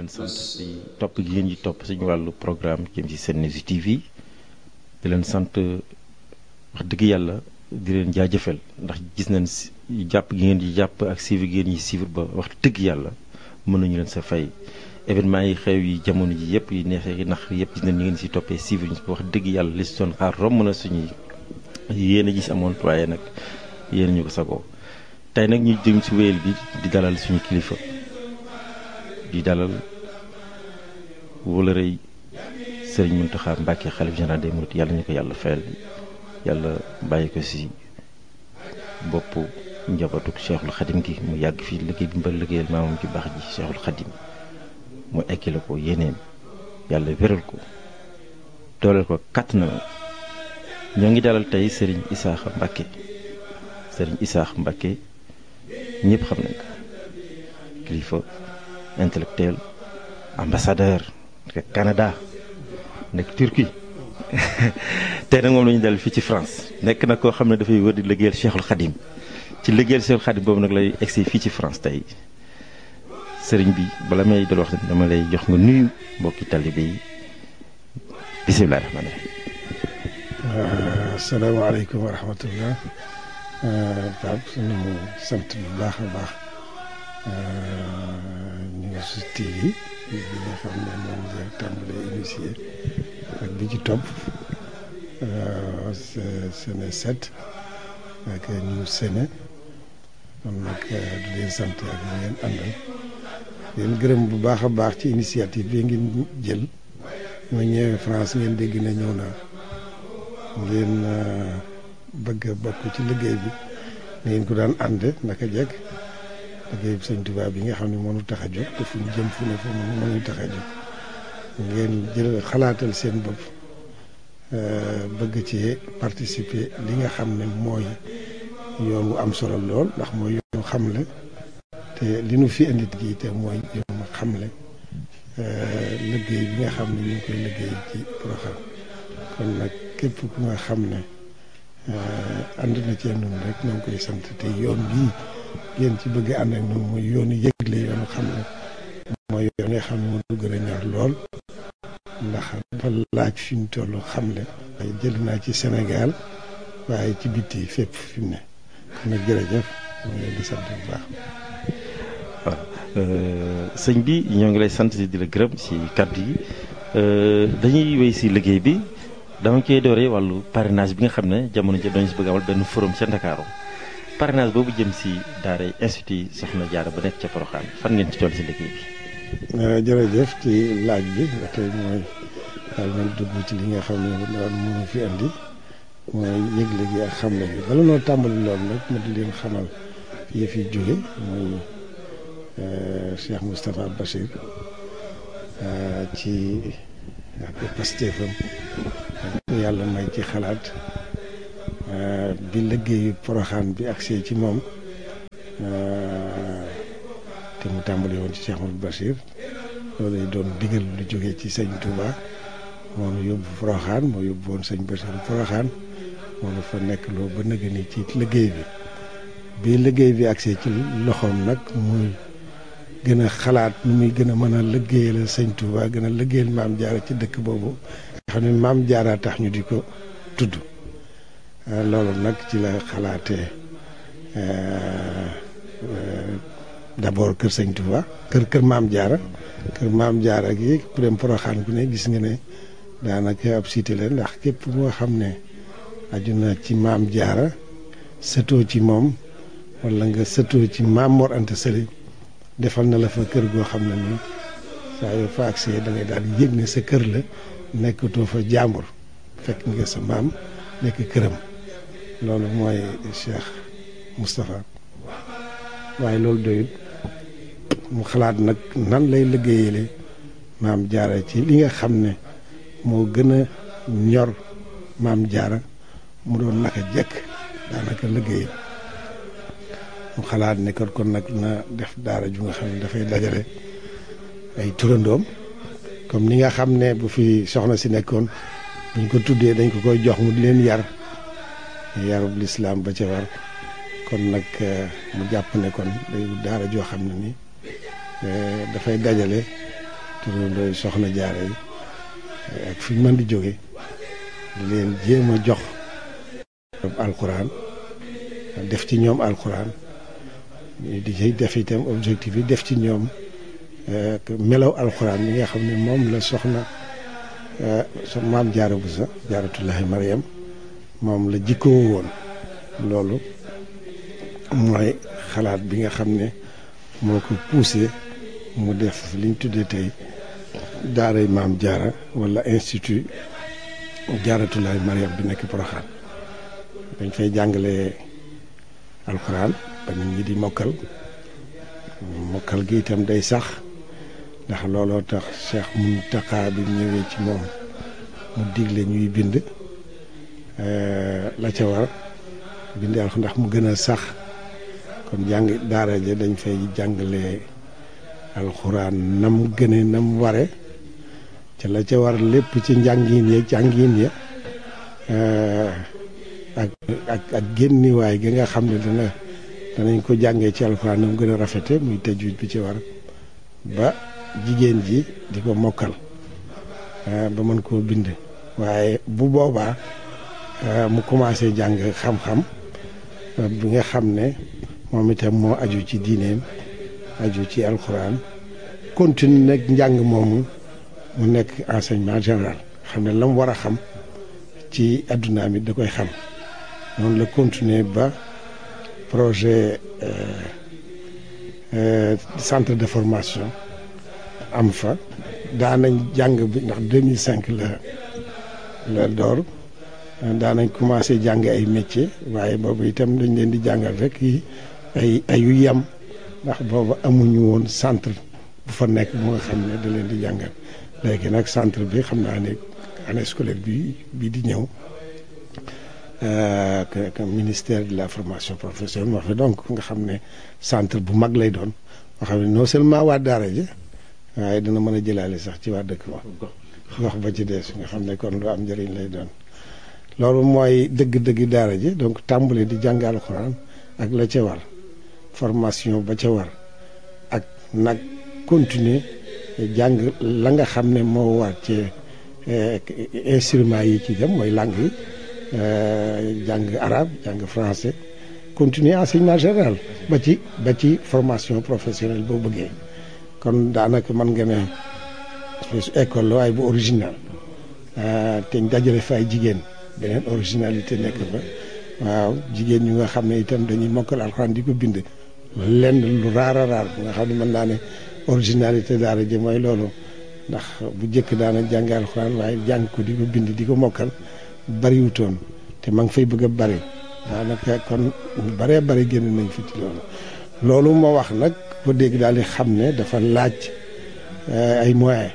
leen sant ci topp gi ngeen di topp suñu wàllu programme jëm ci Senews TV di leen sant wax dëgg yàlla di leen jaajëfal ndax gis nañ jàpp gi ngeen di jàpp ak suivre gi ngeen ñi suivre ba wax dëgg yàlla mën nañu leen sa fay événement yi xew yi jamono ji yëpp yi neexee yi nax yëpp gis nañ ñi ngeen si toppee suivre ñu wax dëgg yàlla li si doon xaar romb na suñuy yéen a gis amoon waaye nag yéen ñu ko sagoo tey nag ñu jëm si wéyal bi di dalal suñu kilifa di dalal wóolërëy Serigne Mountakha Mbacké xalif général des mourides yàlla ñu ko yàlla fayal yàlla bàyyi ko si bopp njabootuk Cheikhul Khadim gi mu yàgg fii liggéey bi mbal liggéeyal maamam ci baax ji Cheikhul Khadim mu ekkile ko yéeneem yàlla wéral ko dooleel ko kàttanam ñoo ngi dalal tey Serigne Issakha Mbacké Serigne Issakha Mbacké ñëpp xam nañ ko kilifa intellectuel ambassadeur nekk Canada nekk Turquie tey nag moom la ñu dal fii ci France nekk na koo xam ne dafay wër di liggéeyal Cheikhul Khadim ci liggéeyal Cheikhul Khadim boobu nag lay egsi fii ci France tey sëriñ bi bala may dal wax dama lay jox nga nuyu mbokki talibé yi bisimilah rahmaani rahiim. asalaamaaleykum wa rahmatullah. Pape suñu sant bu baax a baax News TV bi nga xam ne moom nga tàmbalee initié ak bi ci topp Séné 7 ak News Séné kon nag di leen sant ak ñu ngeen àndal leen gërëm bu baax a baax ci initiative bi ngeen jël ma ñëwee France ngeen dégg ne ñëw naa ngeen bëgg a bokk ci liggéey bi ngeen ko daan ànde naka jekk liggéey bi Sëñ Tuubaa bi nga xam ne mënu tax a jóg te fu ñu jëm fu ne fu mënu tax a jóg ngeen jël xalaatal seen bopp bëgg ci participer li nga xam ne mooy yoon wu am solo lool ndax mooy yoon xamle te li nu fi indi gi te mooy yoon xamle liggéey bi nga xam ne ñu ngi koy liggéey ci Porokhane kon nag képp ku nga xam ne ànd na cee noonu rek ñoo ngi koy sant te yoon bii ngeen ci bëgg ànd ak noonu mooy yoonu yëgle yoonu xam ne mooy yoon nga xam ne moo du gën a ñor lool ndax dafa laaj fi mu toll xamle waaye jël naa ci Sénégal waaye ci bitti fépp fi mu ne kon nag jërëjëf ñu ngi leen di sant bu baax. waaw sëñ bi ñoo ngi lay sant di la gërëm si kàddu yi dañuy wéy si liggéey bi dama koy dooree wàllu parrainage bi nga xam ne jamono ji dañu si bëgg amal benn forum ca Ndakaaru parrainage boobu jëm si daara institut Soxna Jaara ba nekk ca Porokhane fan ngeen ci toll si liggéey bi. jërëjëf ci laaj bi ba tey mooy daal nañ dugg ci li nga xam ne daal mënu fi andi mooy yëgle gi ak xamle bi bala noo tàmbali loolu nag ma di leen xamal yëf yi jóge mooy Cheikh Moustapha Bachir ci ak pastéefam yàlla may ci xalaat bi liggéeyu Porokhane bi agsee ci moom te mu tàmbali woon ci Cheikh Mouhamadou Bachir loolu lay doon digal lu jógee ci sëñ Touba moo nu yóbbu Porokhane moo yóbbu woon sëñ Bachir Porokhane moo nu fa nekk loo ba nëgë ni ci liggéey bi liggéey bi agsee ci loxoom nag muy gën a xalaat nu muy gën a mën a liggéeyal sëñ Touba gën a liggéeyal Maam Jaara ci dëkk boobu nga xam ne Maam Jaara tax ñu di ko tudd loolu nag ci la xalaatee d'abord kër sëñ Touba kër Maam Jaara gi ku dem Porokhane ku ne gis nga ne daanaka ab cité la ndax képp moo xam ne aju na ci Maam Jaara sëtoo ci moom wala nga sëtoo ci Maam Mor Anta Sali defal na la fa kër goo xam ne nii saa yoo fa agsee da ngay daal di yëg ne sa kër la nekkatoo fa jàmbur fekk nga sa maam nekk këram loolu mooy Cheikh Moustapha waaye loolu doyut mu xalaat nag nan lay liggéeyale Maam Jaara ci li nga xam ne moo gën a ñor Maam Jaara mu doon naka jekk daanaka liggéey mu xalaat ne kon nag na def daara ju nga xam ne dafay dajale ay turandoom comme ni nga xam ne bu fi soxna si nekkoon buñ ko tuddee dañ ko koy jox mu di leen yarub lislaam ba ca war kon nag mu jàpp ne kon day daara joo xam ne ni dafay dajale turandoo soxna jaara yi ak fi ñu mën di jóge di leen jéem a jox alxuraan def ci ñoom alxuraan di ci def itam objectif yi def ci ñoom melaw alxuraan mi nga xam ne moom la soxna maam jaara Buso jaaratullahi Mariam moom la jikkoo woon. loolu mooy xalaat bi nga xam ne moo ko poussé mu def liñ tuddee tey daaray maam jaara wala institut jaaratullahi Mariam bi nekk Porokhane. dañ fay jàngale alxuraan ba nit ñi di mokkal gi itam day sax ndax looloo tax Cheikh Mountakha bi ñëwee ci moom mu digle ñuy bind la ca war bind alxuraan ndax mu gën a sax kon jàng daara ja dañ fay jàngale alxuraan nam gëne nam ware ca la ca war lépp ci njàngin ya ak génniwaay gi nga xam ne danañ ko jàngee ci alxuraan nam gën a rafete muy tajwid bi ci war ba jigéen ji di ko mokkal ba mën koo bind waaye bu boobaa mu commencé jàng xam-xam bi nga xam ne moom itam moo aju ci diineem aju ci alxuraan continue nag njàng moomu mu nekk enseignement général xam ne la mu war a xam ci adduna mi da koy xam noonu la continuer ba projet centre de formation am fa daanañ jàng bi ndax 2005 la door daanañ commencé jàng ay métier waaye boobu itam dañ leen di jàngal rek ay yu yem ndax boobu amuñu woon centre bu fa nekk bu nga xam ne da leen di jàngal léegi nag centre bi xam naa ne année scolaire bi di ñëw que ministère de la formation professionnelle moo fa donc nga xam ne centre bu mag lay doon nga xam ne non seulement waa daara ji waaye dina mën a jëlaale sax ci waa dëkk ba gox ba ci des nga xam ne kon lu am njëriñ lay doon loolu mooy dëgg-dëgg daara ji donc tàmbale di jàng alxuraan ak la ca war formation ba ca war ak nag continuer jàng la nga xam ne moo war ci instruments yi ci dem mooy langue yi jàng arabe jàng français continuer enseignement général ba ci formation professionnelle boo bëggee kon daanaka mën nga ne école la waaye bu original te dajale fa ay jigéen beneen originalité nekk fa waaw jigéen ñu nga xam ne itam dañuy mokkal alxuraan di ko bind lenn lu raar a raar bu nga xam ne mën naa ne originalité daara ji mooy loolu ndax bu njëkk daana jàng alxuraan waaye jàng ko di ko bind di ko mokkal bariwutoon te ma ngi fay bëgg a bari daanaka kon baree bari génn nañ fi ci loolu moo wax nag ko dégg daal di xam ne dafa laaj ay moyens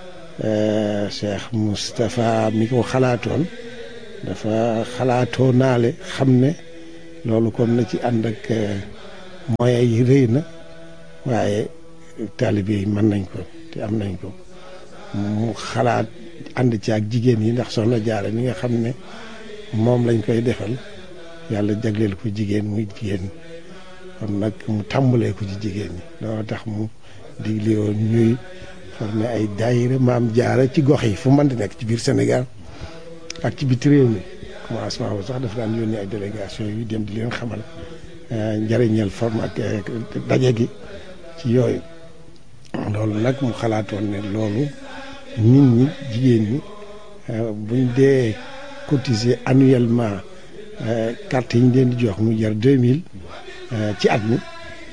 Cheikh Moustapha mi ko xalaatoon dafa xalaatoo naale xam ne loolu kon na ci ànd ak moyens yi rëy na waaye taalibe yi mën nañ ko te am nañ ko mu xalaat ànd ci ak jigéen yi ndax soxna Jaara mi nga xam ne moom lañ koy defal yàlla jagleel ko jigéen muy jigéen kon nag mu tàmbalee ko ci jigéen ñi loolu tax mu digle woon ñuy formé ay daayira maam Jaara ci gox yi fu mën di nekk ci biir Sénégal ak ci biti réew mi commencement bu sax dafa daan yónnee ay délégation yu dem di leen xamal njëriñal forme ak daje gi ci yooyu loolu nag mu xalaatoon ne loolu nit ñi jigéen ñi buñ dee cotiser annuellement carte yi ñu leen di jox mu jar 2000 ci at mi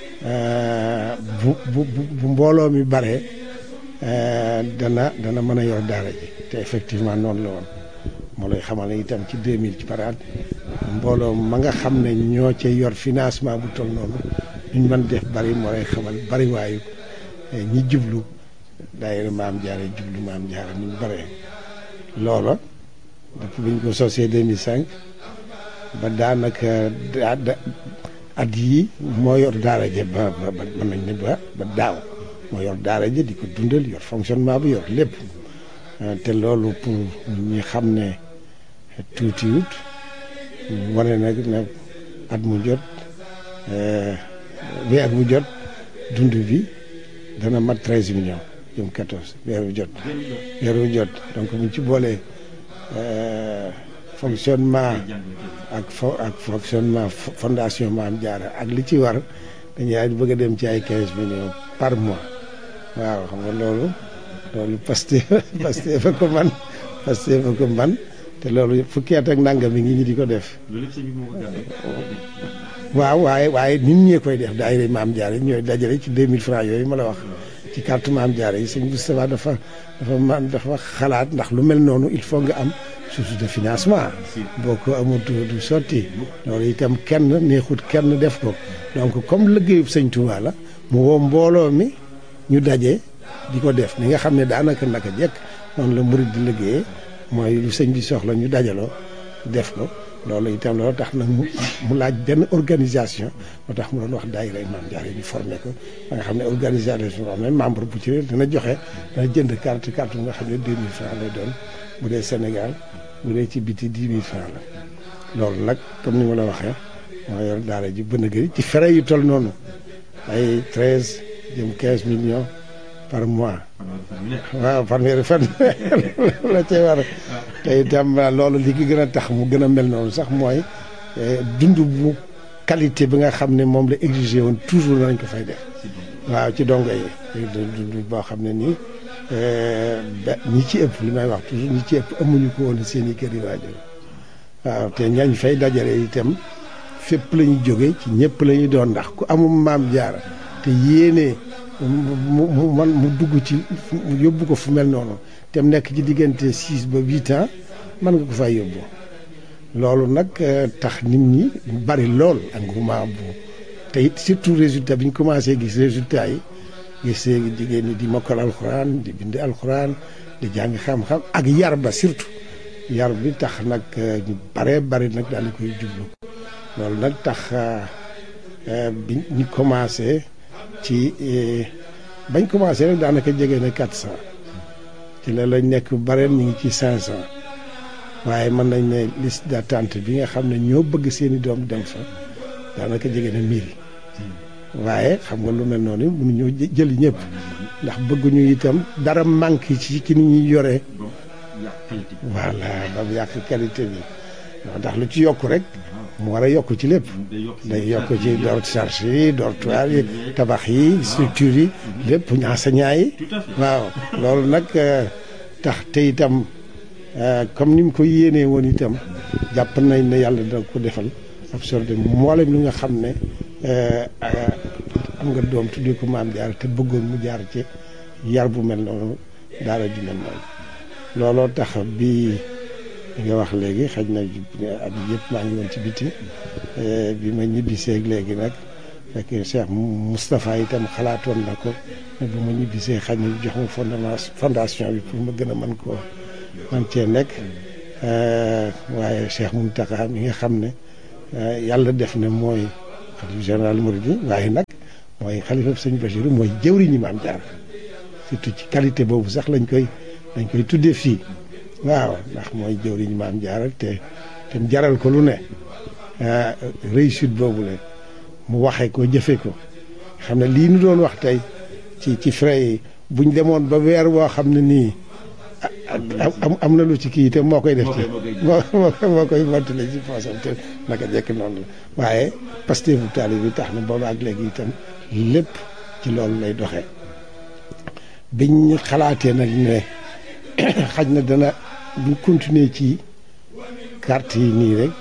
bu mbooloo mi bare dana mën a yor daara ji te effectivement noonu la woon moo lay xamal ne itam ci 2000 ci par at mbooloo ma nga xam ne ñoo cay yor financement bu toll noonu ñu mën def bari moo lay xamal bari waayu ñi jublu daayira maam Jaara jublu maam Jaara ni ñu bare loola depuis bi ñu ko sosee 2005 ba daanaka at yii moo yor daara ja ba mën nañ ne ba daaw moo yor daara ja di ko dundal yor fonctionnement bi yor lépp te loolu pour ñi xam ne tuutiwut wane nag ne at mu jot weer bu jot dund bi dana mat 13 millions jëm 14 weeru jot donc buñ ci boolee fonctionnement ak fonctionnement fondation Maam Jaara ak li ci war dañuy bëgg a dem ci ay 15 millions par mois waaw xam nga loolu Pastef fa ko man te loolu fukki at ak nangam mi ngi ñi di ko def waaw waaye nit ñee koy def daayira Maam Jaara yi ñooy dajale ci 2000 francs yooyu ma la wax ci carte Maam Jaara yi sëñ Moustapha dafa xalaat ndax lu mel noonu il faut nga am source de financement boo ko amul du sotti loolu itam kenn neexut kenn def ko donc comme liggéeyub sëñ Touba la mu woo mbooloo mi ñu daje di ko def ni nga xam ne daanaka naka jekk noonu la murid di liggéeyee mooy lu sëñ bi soxla ñu dajaloo def ko loolu itam loolu tax nag mu laaj benn organisation moo tax mu doon wax daayira Maam Jaara yi ñu formé ko ba nga xam ne organisation boo xam ne membre bu ci dana jënd carte bu nga xam ne 2000 francs lay doon bu dee Sénégal bu dee ci biti 10 000 francs la loolu nag comme ni ma la waxee moo yor daara ji bën a gëri ci frais yu toll noonu ay 13 jëm 15 millions par mois waaw fanweeri fan la cay war te itam loolu li ki gën a tax mu gën a mel noonu sax mooy dund bu qualité bi nga xam ne moom la exigé woon toujours nañ ko fay def waaw ci dongo yi dund boo xam ne nii ñi ci ëpp li may wax toujours ñi ci ëpp amuñu ko woon seen i kër yi waajur waaw te ñañ fay dajale itam fépp la ñu jóge ci ñëpp la ñu doon ndax ku amul Maam Jaara te yéene mu dugg ci mu yóbbu ko fu mel noonu te mu nekk ci diggante 6 ba 8 ans mën nga ko fay yóbbu loolu nag tax nit ñi bari lool engouement bu te it surtout résultat bi ñu commencé gis résultat yi gis jigéen ñi di mokkal alxuraan di bind alxuraan di jàng xam-xam ak yar ba surtout yar bi tax nag ñu bari nag daal di koy jublu loolu nag tax bi ñu commencé ci bañ commencé rek daanaka jege na 400 ci la lañ nekk bareen ñu ngi ci 500 waaye mën nañ ne liste d'attente bi nga xam ne ñoo bëgg seeni doom dem fa daanaka jege na 1000 waaye xam nga lu mel noonu mënuñoo jëli ñëpp ndax bëgguñu itam dara manque ci ni ñuy yore voilà ba mu yàq qualité bi ndax lu ci yokk rek mu war a yokk ci lépp day yokk ci charge yi dortoir yi tabax yi structure yi lépp enseignants yi waaw loolu nag tax te itam comme ni mu ko yéenee woon itam jàpp nañ ne yàlla dina ko defal absorbé mboolem li nga xam ne am nga doom tuddee ko Maam Jaara te bëggoon mu jaar ci yar bu mel noonu daara ju mel noonu looloo tax bi nga wax léegi xaj na at yëpp maa ngi woon ci biti bi ma ñibbiseeg léegi nag fekk Cheikh Moustapha itam xalaatoon na ko ne bu ma ñibbisee xaj na jox ma fondation bi pour ma gën a man cee nekk waaye Cheikh Mountakha mi nga xam ne yàlla def na mooy xalifa général Mouride waaye nag mooy xalifa sëñ Bachir mooy jëwriñu Maam Jaara surtout ci qualité boobu sax lañ koy tuddee fii waaw ndax mooy jëwriñu Maam Jaara te jaral ko lu ne réussite boobu la mu waxee ko jëfe ko xam ne lii nu doon wax tey ci frais yi buñ demoon ba weer woo xam ne nii am na lu ci kii te moo koy def ci moo koy mottale ci poosam te naka jekk noonu la waaye Pastef bu taalib bi tax na booba ak léegi itam lépp ci loolu lay doxee biñ xalaatee nag ne xaj na dana buñ continuer ci carte yi nii rek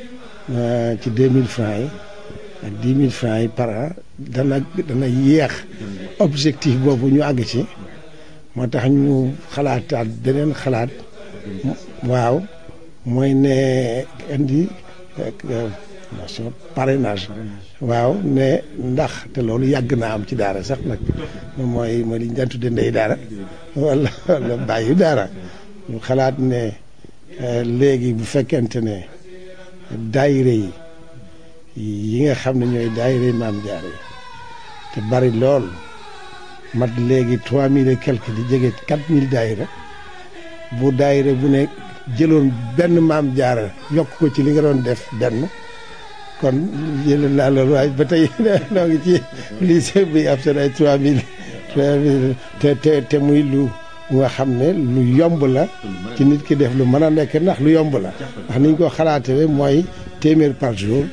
ci 2000 francs yi ak 10 000 francs yi par an dana yéex objectif boobu ñu àgg ci moo tax ñu xalaataat beneen xalaat waaw mooy ne indi parrainage waaw ne ndax te loolu yàgg naa am ci daara sax nag mooy li ñu daan tudde ndey daara wala bàyyi daara ñu xalaat ne léegi bu fekkente ne daayire yi nga xam ne ñooy daayire Maam Jaara yi te bari lool mat léegi 3000 et quelque di jege 4000 daayira bu daayira bu ne jëloon benn Maam Jaara yokk ko ci li nga doon def benn kon jëloon naa loolu waaye ba tey noo ngi ci lycée bi ab seen ay 3000 te muy lu nga xam ne lu yomb la ci nit ki def lu mën a nekk ndax lu yomb la ndax niñ ko xalaatee mooy téeméer par jour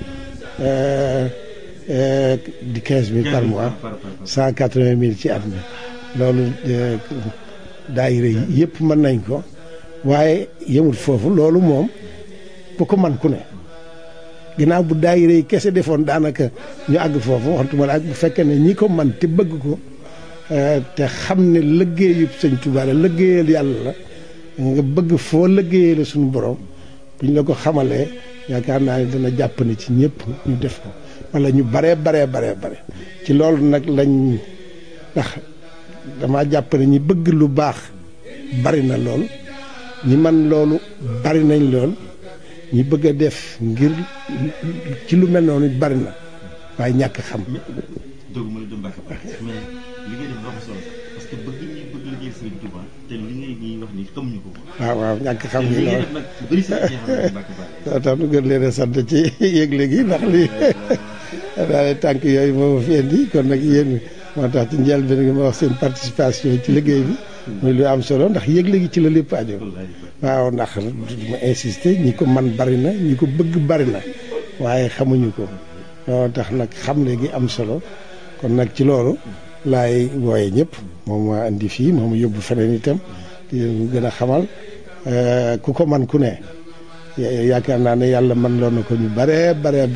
di 15 000 par mois 180 000 ci at mi loolu daayira yi yëpp mën nañ ko waaye yemul foofu loolu moom bu ko man ku ne ginnaaw bu daayira yi kese defoon daanaka ñu àgg foofu waxtuma la ak bu fekkee ne ñi ko man te bëgg ko te xam ne liggéeyu Sëñ Tuubaa la liggéeyal yàlla la nga bëgg foo liggéeyee la suñu borom buñ la ko xamalee yaakaar naa ne dana jàpp ne ci ñëpp ñu def ko wala ñu bare ci loolu nag lañ ndax dama jàpp ne ñi bëgg lu baax bari na lool ñi man loolu bari nañ lool ñi bëgg a def ngir ci lu mel noonu bari na waaye ñàkk xam. doogu ma la dem Mbacke mais li ngay def dafa solo parce que bëgg liggéey Sëriñ Tuubaa te li ngay ñuy wax ni xamuñu ko. waaw ñàkk xam gi loolu nag bëri sa Mbacke Balla. tax nu gën leen a sant ci yëgle gi ndax lii daal tànk yooyu moo ma fi indi kon nag yéen moo tax ci njëlbéen gi ma wax seen participation ci liggéey bi. muy lu am solo ndax yëgle gi ci la lépp aju. waaw ndax ma insister ñi ko man bari na ñi ko bëgg bari na waaye xamuñu ko moo tax nag xamle gi am solo kon nag ci loolu laay wooye ñëpp moom ma indi fii moom yóbbu feneen itam di gën a xamal ku ko man ku ne yaakaar naa ne yàlla man loon na ko ñu bare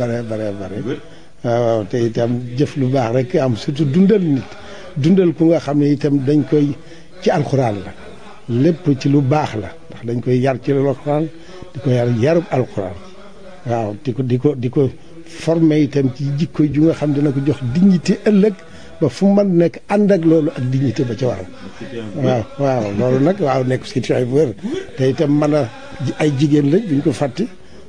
waaw te itam jëf lu baax rek am surtout dundal ku nga xam ne itam dañ koy ci alxuraan la lépp ci lu baax la ndax dañ koy yar ci alxuraan di ko yarub alxuraan waaw di ko formé itam ci jikko ju nga xam dina ko jox dignité ëllëg ba fu man nekk ànd ak loolu ak dignité ba ca waral waaw loolu nag waaw nekk citoyen bu wér te itam mën a ay jigéen lañ buñ ko fàtte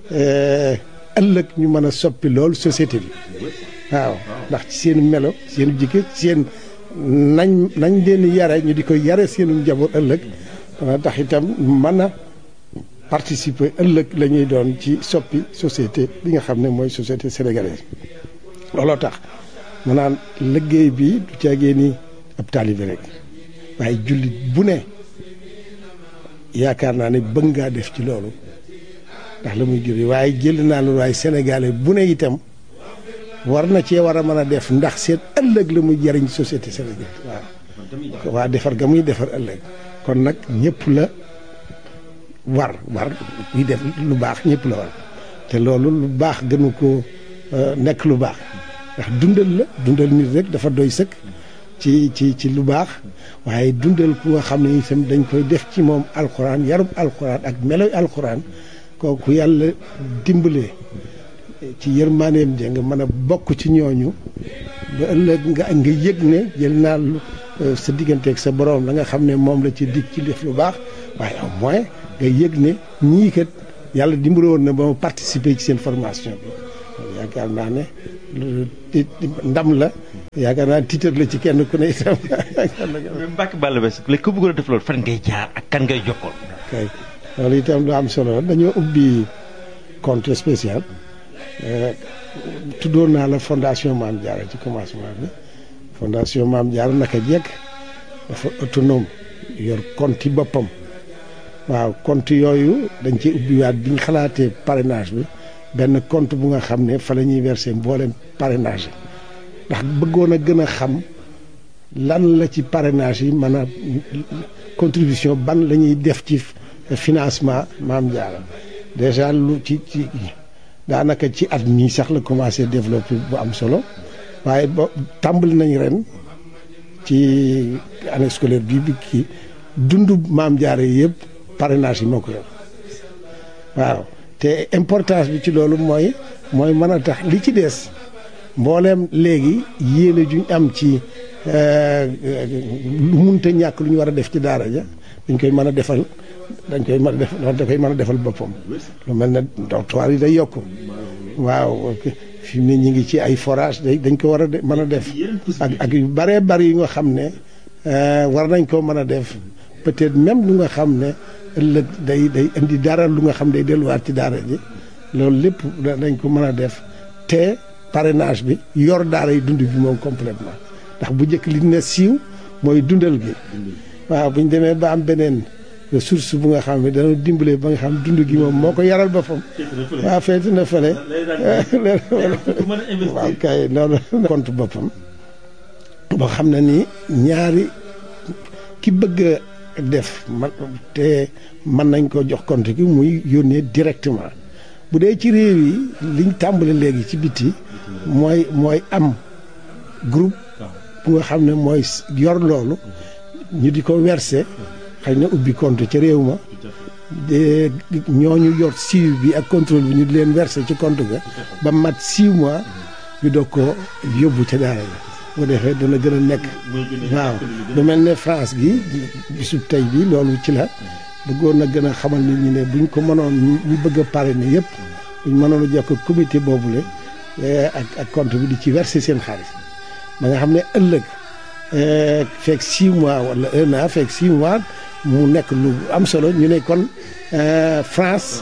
ëllëg ñu mën a soppi loolu société bi waaw ndax ci seen melo seen jikko seen nañ leen yare ñu di ko yare seenu njaboot ëllëg dana tax itam mën a participer ëllëg la ñuy doon ci soppi société bi nga xam ne mooy société sénégalaise looloo tax ma naan liggéey bi du caagee ni ab taalibe rek waaye jullit bu ne yaakaar naa ne bëgg ngaa def ci loolu ndax la muy jur waaye jël naa loolu waaye sénégalais bu ne itam war na cee war a mën a def ndax seen ëllëg la muy jariñ société sénégalaise waaw waa defar ga muy defar ëllëg kon nag ñëpp la war ñuy def lu baax ñëpp la war te loolu lu baax gënu ko nekk lu baax ndax dundal nit rek dafa doy sëkk ci lu baax waaye dundal ku nga xam ne itam dañ koy def ci moom alxuraan yarub alxuraan ak meloy alxuraan kooku yàlla dimbalee ci yërmaaneem ja nga mën a bokk ci ñooñu ba ëllëg nga yëg ne jël naa sa digganteeg sa borom la nga xam ne moom la ci dig ci def lu baax waaye au moins nga yëg ne ñii kat yàlla dimbale woon na ba ma participer ci seen formation bi yaakaar naa ne ndam la yaakaar naa tiitar la ci kenn ku ne itam. mais Mbacke Balla Basse léegi ku bëggoon a def loolu fan ngay jaar ak kan ngay jokkoon. kay loolu itam lu am solo dañoo ubbi compte spécial tuddoon naa la fondation Mame Diarra ci commencement bi fondation Mame Diarra naka jekk dafa autonome yor compte boppam waaw compte yooyu dañ ci ubbiwaat bi ñu xalaatee parrainage bi benn compte bu nga xam ne fa la ñuy verser mboolem parrainage ndax bëggoon a gën a xam lan la ci parrainage yi mën a contribution ban la ñuy def ci financement Mame Diarra déjà lu ci daanaka ci at mii sax la commencé développer bu am solo waaye ba tàmbali nañ ren ci année scolaire bi kii dundu Mame Diarra yi yëpp parrainage yi moo ko yor waaw te importance bi ci loolu mooy mën a tax li ci des mbooleem léegi yéene juñ am ci lu munta ñàkk lu ñu war a def ci daara ja dañ koy mën a defal da koy mën a defal boppam lu mel ne dortoir yi day yokku waaw fi mu ne ñu ngi ci ay forage dañ ko war a mën a def ak yu bëree bëri yu nga xam ne war nañ koo mën a def peut-être même lu nga xam ne ëllëg day indi dara lu nga xam day delluwaat ci daara ji loolu lépp dañ ko mën a def te parrainage bi yor daara yi dund bi moom complètement ndax bu njëkk li ne siiw mooy dundal gi waaw bu ñu demee ba am beneen ressource bu nga xam ne dana dimbale ba nga xam dund gi moom moo ko yaral boppam waaw feeti na fële waaw kay loolu compte boppam boo xam ne ni ñaari ki bëgg a def te mën nañ ko jox compte gi muy yónnee directement bu dee ci réew yi liñ tàmbali léegi ci biti mooy am groupe bu nga xam ne mooy yor loolu ñu di ko verser xëy na ubbi compte ca réew ma ñooñu yor suivi bi ak contrôle bi ñu di leen verser ci compte ga ba mat 6 mois ñu doog ko yóbbu ca daara la bu defee dana gën a nekk waaw lu mel ne France gi bisu tey bi loolu ci la bëggoon na gën a xamal nit ñi ne buñ ko mënoon ñu bëgg a parrainer yëpp buñ mënoon a jokk comité boobule ak compte bi di ci verser seen xaalis ba nga xam ne ëllëg fekk 6 mois wala 1 an fekk 6 mois mu nekk lu am solo ñu ne kon France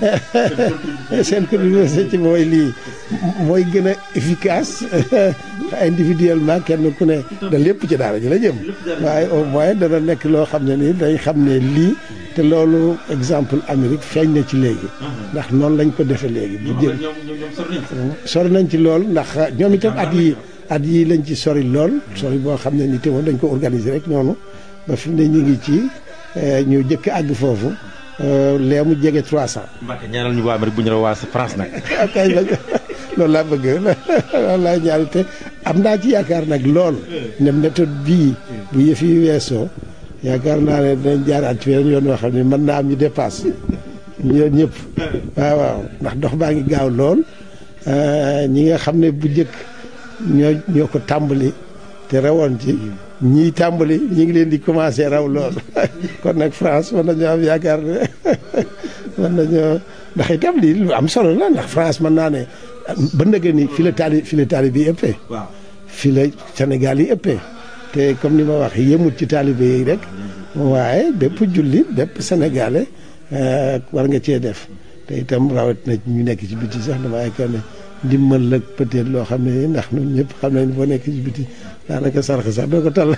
seen contribution ci mooy lii mooy gën a efficace individuellement kenn ku ne da lépp ci daara ji la jëm waaye au moins dana nekk loo xam ne ni dañ xam ne lii te loolu exemple Amérique feeñ na ci léegi ndax noonu lañ ko defee léegi bu jëm sori nañ ci lool ndax ñoom itam at yi lañ ci sori lool sori boo xam ne ni te woon dañ ko organiser rek noonu ba fi mu ne ñu ngi ci ñu jëkk àgg foofu lee mu jege 300. Mbacke ñaanal ñu waa Amérique bu ñu la waa France nag. ok loolu laa bëgg loolu laa ñaari te am naa ci yaakaar nag lool ne méthode bii bu yëf yi weesoo yaakaar naa ne dinañ jaaraat ci weneen yoon yoo xam ne mën naa am ñu dépasse ñoom ñëpp waaw ndax dox baa ngi gaaw lool ñi nga xam ne bu njëkk ñoo ko tàmbali te rawoon ci. ñii tàmbali ñu ngi leen di commencé raw lool kon nag France mën nañoo am yaakaar ne mën nañoo ndax itam lii lu am solo la ndax France mën naa ne ba ndëgë ni fi la taalibe yi ëppee. waaw fi la Sénégal yi ëppee te comme ni ma wax yëmut ci taalibe yi rek waaye bépp jullit bépp sénégalais war nga cee def te itam rawat na ñu nekk ci biti sax dama yaakaar ne ndimbal la peut-être loo xam ne ndax ñun ñëpp xam nañ boo nekk ci biti daanaka sarx sax doo ko tal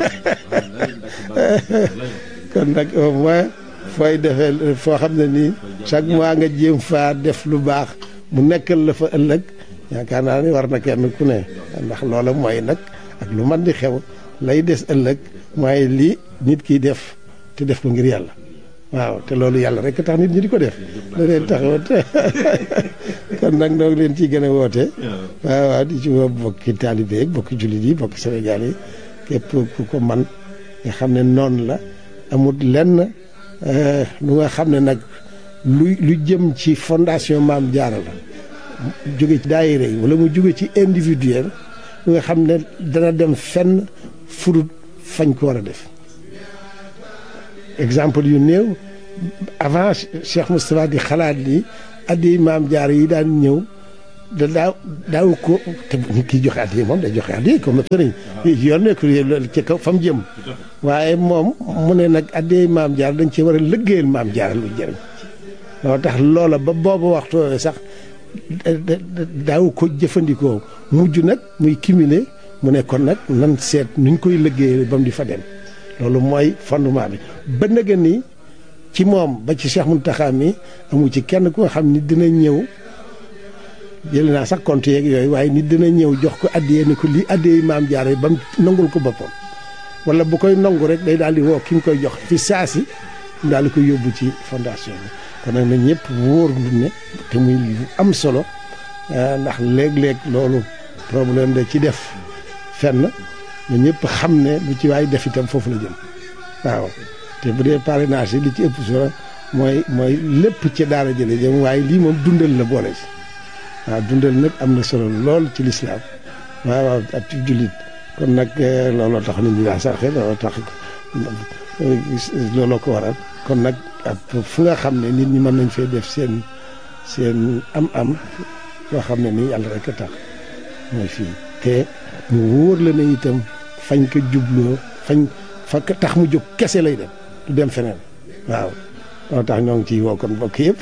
kon nag au moins fooy defee foo xam ne nii chaque mois nga jéem faa def lu baax mu nekkal la fa ëllëg yaakaar naa ni war na kenn ku ne ndax loola mooy nag ak lu man di xew lay des ëllëg mooy lii nit kiy def te def ko ngir yàlla waaw te loolu yàlla rek tax nit ñi di ko def da leen taxawat kon nag noo ngi leen ciy gën a woote waaw di ci woo bokki taalibe yi bokki jullit yi bokki Sénégal yi képp ku ko man nga xam ne noonu la amul lenn lu nga xam ne nag lu jëm ci fondation Maam Jaara la jóge ci daayira yi wala mu jóge ci individuel lu nga xam ne dana dem fenn furut fañ ko war a def exemple yu néew avant Cheikh Moustapha di xalaat ni addi Maam Jaara yi daan ñëw daaw ko te nit ki joxe addi moom day joxe addi comme sëriñ yoon nekk ci kaw fa mu jëm waaye moom mu ne nag addi Maam Jaara dañ ci war a liggéeyal Maam Jaara lu jëriñ loo tax loola ba boobu waxtu sax daaw ko jëfandikoo mujj nag muy cumuler mu ne kon nag nan seet nuñ koy liggéeyal ba mu di fa dem loolu mooy fondement bi ba nëgën ni ci moom ba ci Cheikh Mountakha mi amu ci kenn ku nga xam ni dina ñëw jël naa sax compte yeeg yooyu waaye nit dina ñëw jox ko addiyee ni ko lii addiyee Maam Jaara ba mu nangul ko boppam wala bu koy nangu rek day daal di woo ki nga koy jox fi saasi mu daal di koy yóbbu ci fondation bi kon nag na ñëpp wóor lu ne te muy lu am solo ndax léeg-léeg loolu problème da ci def fenn ñu ñëpp xam ne lu ci waay def itam foofu la jëm waaw te bu dee parrainage yi li ci ëpp solo mooy lépp ci daara jële jëm waaye lii moom dundal la boole ci waaw dundal nag am na solo lool ci lislaam waaw ak ci jullit kon nag looloo tax nit ñi daa sarxe looloo tax looloo ko waral kon nag fu nga xam ne nit ñi mën nañ fee def seen am-am yoo xam ne nii yàlla rek a tax mooy fii te mu wóor la ne itam fañ ko jubloo fa tax mu jóg kese lay dem du dem feneen waaw moo tax ñoo ngi ciy woo kon mbokk yëpp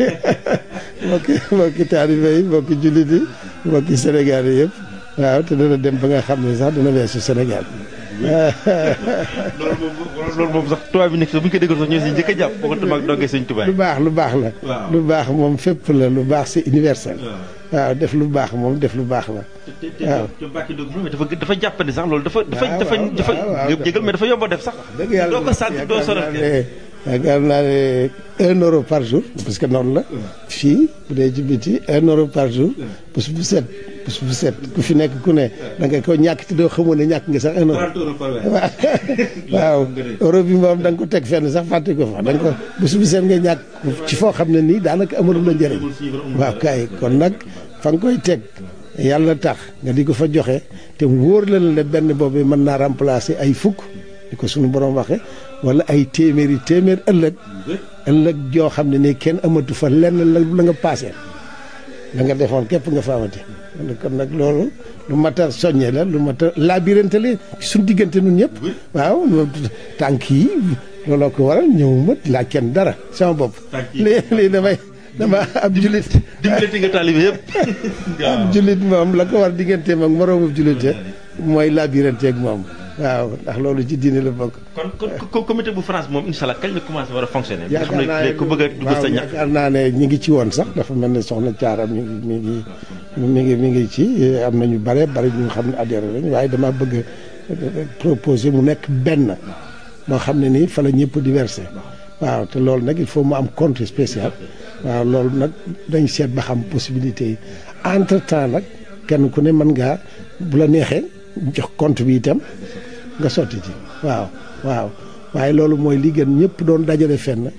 mbokki taalibe yi mbokki jullit yi mbokki Sénégal yi yëpp waaw te dana dem ba nga xam ne sax dana weesu Sénégal loolu moom sax tubaab bi nekk sax bu ñu ko déggoon sax ñoo si njëkk a jàpp boo ko tubaab dongee sëñ Tuubaa. lu baax la. lu baax moom fépp la lu baax c'est universel. waaw def lu baax moom def lu baax la. waaw te Mbacke Ndiob dafa jàppandi sax loolu dafa jégal mais dafa yomb a def sax. dëgg yàlla doo ko sant doo sonal yaakaar naa ne 1 euro par jour parce que noonu la. fii bu dee ci biti 1 euro par jour. bés bu set ku fi nekk ku ne da nga ko ñàkk te doo xamoon ne ñàkk nga sax 1 euro. 30 euros par weer. waaw euro bi moom da nga ko teg fenn sax fàtte ko fa da nga ko bés bu set nga ñàkk ci foo xam ne nii daanaka amalul la njëriñ. waaw kay kon nag fa nga koy teg yàlla tax nga di ko fa joxe te wóor la ne benn boobu mën naa remplacer ay fukk di ko suñu borom waxe wala ay téeméer ëllëg joo xam ne nii kenn amatu fa lenn la nga paasee la nga defoon képp nga fa amati kon nag loolu lu mat a soññee la lu mat a labirante la suñu diggante nun ñëpp waaw tànk yi looloo ko waral ñëwuma laaj kenn dara sama bopp lii dama ab jullit dimbalati nga taalibe yëpp ab jullit moom la ko war digganteem ak moroomu jullit mooy labirante ak moom waaw ndax loolu ci diine la bokk. kon comité bu France moom incha allah kañ la commencé war a fonctionner. yaakaar naa ne ku bëgg a dugg sa ñax. yaakaar naa ne ñi ngi ci woon sax dafa mel ne soxna Thiara mi ngi ci am na ñu bare ñu xam ne adhéré lañ waaye dama bëgg a proposer mu nekk benn moo xam ne nii fa la ñëpp di versé waaw te loolu nag il faut mu am compte spécial waaw loolu nag dañ seet ba xam possibilité yi entre temps nag kenn ku ne mën ngaa bu la neexee jox compte bi itam. nga sotti ci waaw waaye loolu mooy li gën ñëpp doon dajale fenn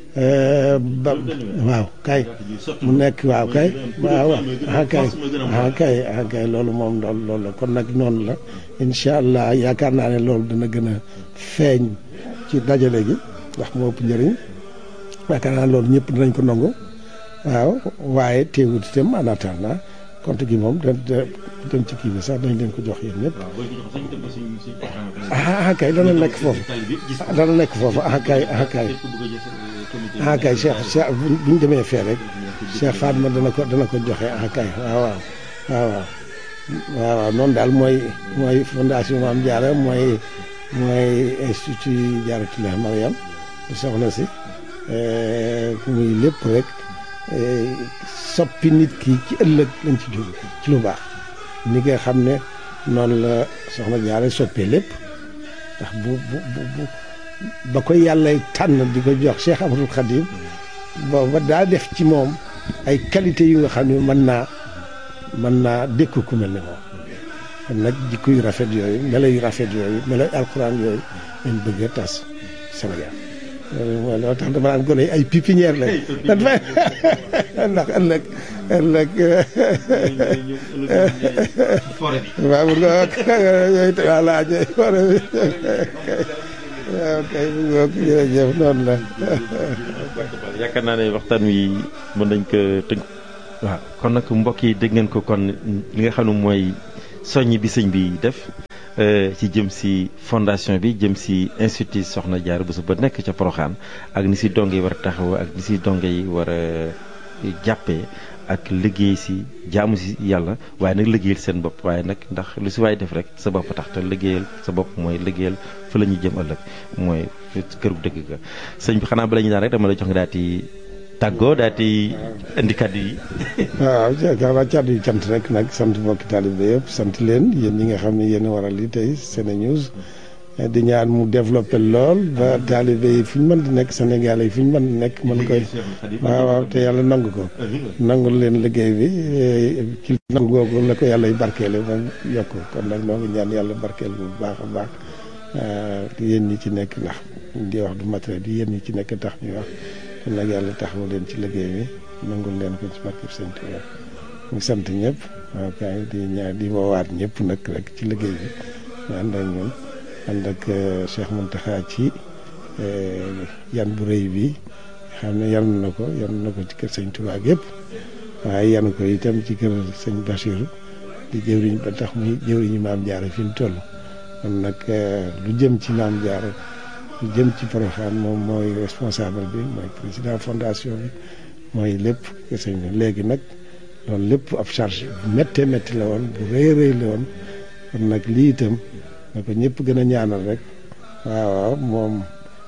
waaw kay mu nekk waaw kay kay loolu moom loolu la kon nag noonu la incha allah yaakaar naa ne loolu dana gën a feeñ ci dajale gi ndax moo ëpp njëriñ yaakaar naa loolu ñëpp dinañ ko nangu waaw waaye teewut itam en attendant compte gi moom dem ci kii bi sax dañ leen ko jox yéen ñëpp. kay dana nekk foofu. kay Cheikh bu ñu demee fee rek Cheikh Fatma dana ko joxe kay waaw noonu daal mooy fondation Mame Diarra mooy institut Diarratoulah Mariam soxna si muy lépp rek. soppi nit ki ci ëllëg lañ ci jóg ci lu baax ni nga xam ne noonu la soxna Jaara soppee lépp ndax bu ba ko yàlla tànn di ko jox Cheikh Ahmadul Khadim booba daa def ci moom ay qualité yu nga xam ne mën naa dékku ku mel ne moom kon nag jikko yu rafet yooyu melo yu rafet yooyu melo alxuraan yooyu lañ bëgg a tas Sénégal loo tax dama naan gone ay pépinière la ndax ëllëg waaw bu nga yooyu voilà forêt bi waaw kay bu nga jërëjëf noonu la yaakaar naa ne waxtaan wi mën nañ ko tënk waaw kon nag mbokk yi dégg ngeen ko kon li nga xam ne mooy soññ bi sëñ bi def ci jëm si fondation bi jëm si institut Soxna Diarra Bousso ba nekk ca Porokhane ak ni si donge yi war a taxaw ak ni si donge yi war a jàppee ak liggéey si jaamu si yàlla waaye nag liggéeyal seen bopp waaye nag ndax lu si waay def rek sa bopp tax te liggéeyal sa bopp mooy liggéeyal fa la ñuy jëm ëllëg mooy këru dëgg ga sëñ bi xanaa bala ñu daan rek dama la jox nga daal di tàggoo daal di indi kàddu yi. waaw yaakaar naa kàddu yi cant rek nag sant mbokki taalibe yëpp sant leen yéen ñi nga xam ne yéen a waral li tey SeneNews di ñaan mu développé lool ba taalibe yi fi ñu mën di nekk Sénégal yi fi ñu mën di nekk mën koy waaw te yàlla nangu ko nangul leen liggéey bi ci nangu googu la ko yàlla y barkeele ba yokk kon nag noo ngi ñaan yàlla barkeel bu baax a baax yéen ñi ci nekk ndax di wax du matériel yi yéen ñi ci nekk tax ñuy wax kon nag yàlla taxawu leen ci liggéey bi nangul leen ko ci barkeb Sëñ Tuubaa mu ngi sant ñëpp waaw kay di ñaan di woowaat ñëpp nag rek ci liggéey bi ñu ànd ak ñun ànd ak Cheikh Mountakha ci yan bu rëy bi xam ne yan na ko ci kër Sëñ Tuubaa yëpp waaye yan ko itam ci kër Sëñ Bachir di jëwriñ ba tax muy jëwriñu Maam Jaara fi mu toll kon nag lu jëm ci Maam Jaara lu jëm ci Porokhane moom mooy responsable bi mooy président fondation bi mooy lépp kër Sëñ bi léegi nag loolu lépp ab charge bu méttee métti la woon bu rëy la woon kon nag lii itam na ko ñëpp gën a ñaanal rek waaw moom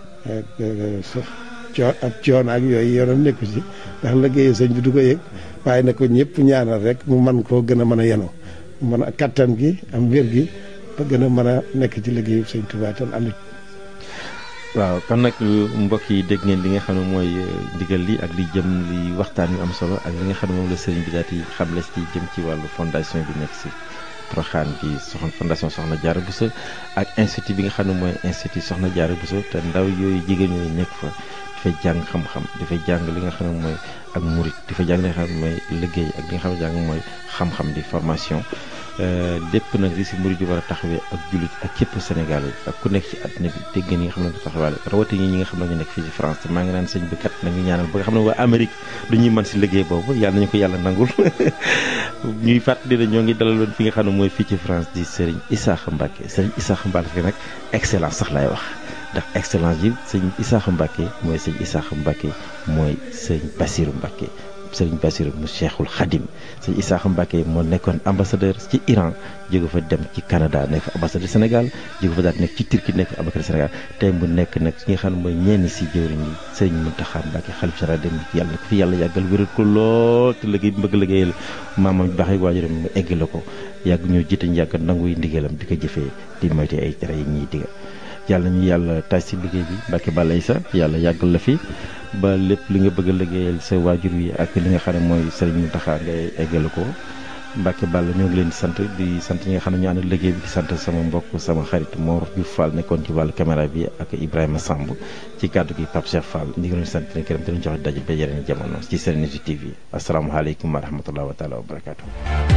ab coon ak yooyu yoonam nekku ci ndax liggéeyu sëñ bi du ko yëg waaye na ko ñëpp ñaanal rek mu man koo gën a mën a yenu mën a kattan gi am wér gi ba gën a mën a nekk ci liggéeyu sëñ Tuubaa tan ànd. waaw kon nag mbokk yi dégg ngeen li nga xam ne mooy ndigal li ak li jëm li waxtaan yu am solo ak li nga xam ne moom la sëriñ bi daal di xamle ci jëm ci wàllu fondation bi nekk si Porokhane bi fondation Soxna Diarra Bousso ak institut bi nga xam ne mooy institut Soxna Diarra Bousso te ndaw yooyu jigéen ñooyu nekk fa dafay jàng xam-xam dafay jàng li nga xam ne mooy ak murit dafay jàng li nga xam ne mooy liggéey ak li nga xam ne jàng mooy xam-xam di formation lépp nag li si murit di war a taxawee ak jullit ak képp Sénégal yi ak ku nekk ci àddina bi dégg ngeen ñi nga xam ne du taxawaale rawatina ñi nga xam ne ñu nekk fii ci France te maa ngi naan sëñ bi kat nañu ñaanal ba nga xam ne waa Amérique dañuy mën si liggéey boobu yàlla nañu ko yàlla nangul ñuy fàttali ne ñoo ngi dalaloon fi nga xam ne mooy fii ci France di Serigne Issakha Mbacké Serigne Issakha Mbacké nag excellence sax laay wax ndax excellence yi sëñ Issakha Mbacké mooy sëñ Issakha Mbacké mooy sëñ Bassirou Mbacké sëriñ Bassirou mu Cheikhul Khadim sëñ Issakha Mbacké moo nekkoon ambassadeur ci Iran jóge fa dem ci Canada nekk fa ambassadeur Sénégal jóge fa daal nekk ci Turquie nekk fa ambassadeur Sénégal tey mu nekk nag ki nga xam ne mooy ñenn si jëwriñ yi sëriñ Mountakha Mbacké xalif général dem yàlla na ko fi yàlla yàggal wéral ko lool te liggéey bi bëgg liggéeyal maamam baax yi waajuram mu egg la ko yàgg ñoo jiite ñu yàgg nangu yi ndigalam di ko jëfee di moyte ay tere yi ñuy digal yàlla ñu yàlla taaj si liggéey bi Mbacké Balla Issa yàlla yàggal la fi ba lépp li nga bëgg a liggéeyal sa waajur wi ak li nga xam ne mooy Serigne Mountakha ngay eggale ko Mbacké Balla ñoo ngi leen di sant ñi nga xam ne ñu ànd liggéey bi di sant sama mbokk sama xarit Mor Diouf Fall nekkoon ci wàllu caméra bi ak Ibrahima Samb ci kàddu gi Pape Cheikh Fall ñu ngi leen sant leen këram di leen jox daje ba yeneen jamono ci Serenity TV asalaamaaleykum wa rahmatulah wa taala wa barakaatu.